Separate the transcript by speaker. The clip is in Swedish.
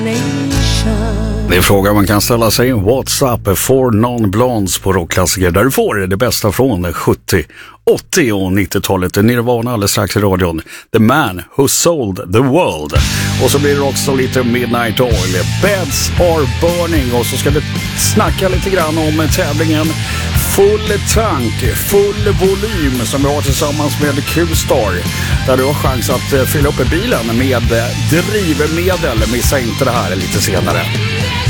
Speaker 1: Det är frågan man kan ställa sig. What's up for non-blondes på rockklassiker där du får det bästa från 70, 80 och 90-talet. Nirvana alldeles strax i radion. The Man Who Sold the World. Och så blir det också lite Midnight Oil. Beds Are Burning. Och så ska vi snacka lite grann om tävlingen Full Tank, Full Volym som vi har tillsammans med Q-Star. Där du har chans att fylla upp bilen med drivmedel. Missa inte det här lite senare.